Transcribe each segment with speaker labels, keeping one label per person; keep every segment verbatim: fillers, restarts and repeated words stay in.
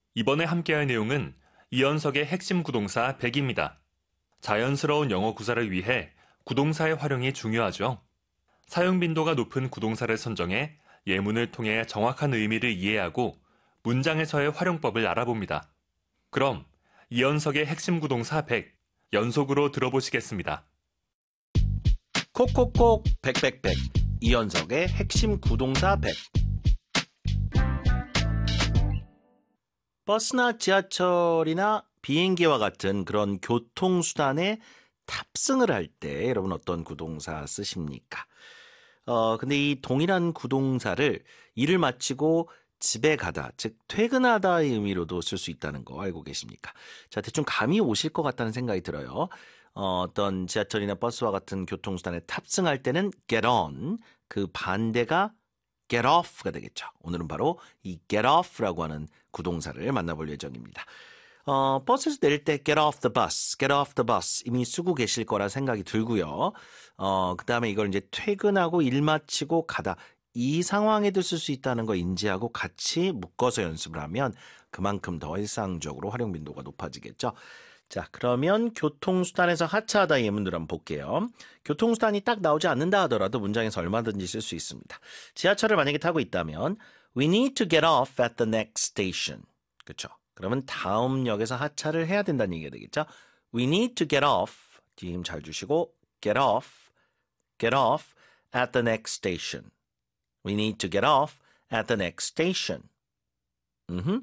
Speaker 1: 이번에 함께할 내용은 이연석의 핵심 구동사 백입니다. 자연스러운 영어 구사를 위해 구동사의 활용이 중요하죠. 사용 빈도가 높은 구동사를 선정해 예문을 통해 정확한 의미를 이해하고 문장에서의 활용법을 알아봅니다. 그럼 이연석의 핵심 구동사 백, 연속으로 들어보시겠습니다.
Speaker 2: 콕콕콕 백백백 이연석의 핵심 구동사 백. 버스나 지하철이나 비행기와 같은 그런 교통수단에 탑승을 할 때 여러분 어떤 구동사 쓰십니까? 어, 근데 이 동일한 구동사를 일을 마치고 집에 가다, 즉 퇴근하다의 의미로도 쓸 수 있다는 거 알고 계십니까? 자, 대충 감이 오실 것 같다는 생각이 들어요. 어, 어떤 지하철이나 버스와 같은 교통수단에 탑승할 때는 get on, 그 반대가 get off가 되겠죠. 오늘은 바로 이 get off라고 하는 구동사를 만나볼 예정입니다. 어, 버스에서 내릴 때 get off the bus, get off the bus 이미 쓰고 계실 거라 생각이 들고요. 어, 그 다음에 이걸 이제 퇴근하고 일 마치고 가다 이 상황에도 쓸 수 있다는 거 인지하고 같이 묶어서 연습을 하면 그만큼 더 일상적으로 활용 빈도가 높아지겠죠. 자, 그러면 교통수단에서 하차하다 예문들 한번 볼게요. 교통수단이 딱 나오지 않는다 하더라도 문장에서 얼마든지 쓸 수 있습니다. 지하철을 만약에 타고 있다면 We need to get off at the next station. 그렇죠. 그러면 다음 역에서 하차를 해야 된다는 얘기가 되겠죠. We need to get off. 뒤에 힘 잘 주시고 get off, get off at the next station. We need to get off at the next station. 음흠.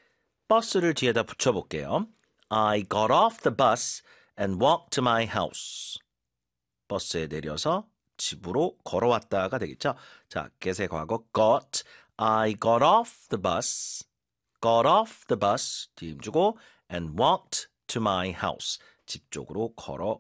Speaker 2: 버스를 뒤에다 붙여볼게요. I got off the bus and walked to my house. 버스에 내려서 집으로 걸어왔다가 되겠죠. 자, get의 과거 got. I got off the bus. got off the bus. 뒤에 힘주고 and walked to my house. 집 쪽으로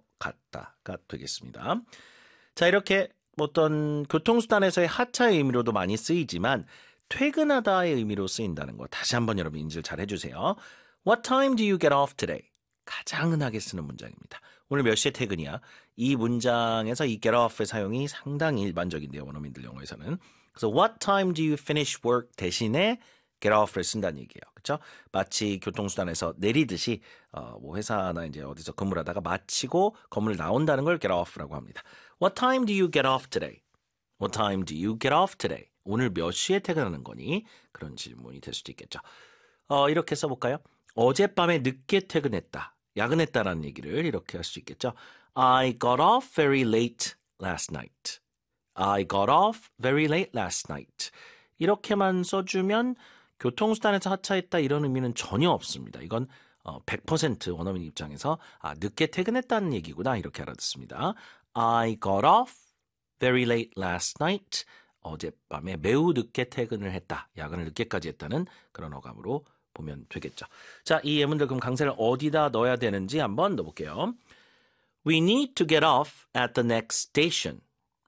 Speaker 2: 걸어갔다가 되겠습니다. 자, 이렇게 어떤 교통수단에서의 하차의 의미로도 많이 쓰이지만 퇴근하다의 의미로 쓰인다는 거 다시 한번 여러분 인지를 잘 해주세요. What time do you get off today? 가장 흔하게 쓰는 문장입니다. 오늘 몇 시에 퇴근이야? 이 문장에서 이 get off의 사용이 상당히 일반적인데요. 원어민들 영어에서는. 그래서 what time do you finish work 대신에 get off를 쓴다는 얘기예요. 그렇죠? 마치 교통수단에서 내리듯이 어, 뭐 회사나 이제 어디서 근무하다가 마치고 건물 나온다는 걸 get off라고 합니다. What time do you get off today? What time do you get off today? 오늘 몇 시에 퇴근하는 거니? 그런 질문이 될 수도 있겠죠. 어, 이렇게 써볼까요? 어젯밤에 늦게 퇴근했다. 야근했다라는 얘기를 이렇게 할 수 있겠죠. I got off very late last night. I got off very late last night. 이렇게만 써주면 교통수단에서 하차했다 이런 의미는 전혀 없습니다. 이건 어, 백 퍼센트 원어민 입장에서 아, 늦게 퇴근했다는 얘기구나 이렇게 알아듣습니다. I got off very late last night. 어젯밤에 매우 늦게 퇴근을 했다. 야근을 늦게까지 했다는 그런 어감으로 보면 되겠죠. 자, 이 예문들 그럼 강세를 어디다 넣어야 되는지 한번 넣어볼게요. We need to get off at the next station.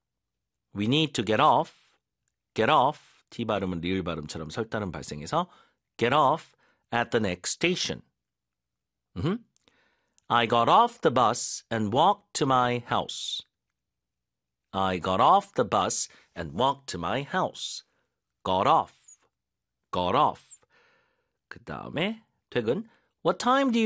Speaker 2: We need to get off, get off, T 발음은 리을 발음처럼 설단음 발생해서 get off at the next station. Mm-hmm. I got off the bus and walked to my house. I got off the bus and walked to my house. Got off, got off. 그 다음에 퇴근. What time do you